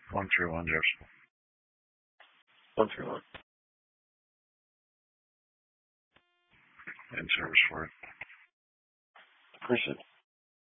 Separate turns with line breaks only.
131 Jefferson.
131.
In service for it.
Appreciate it.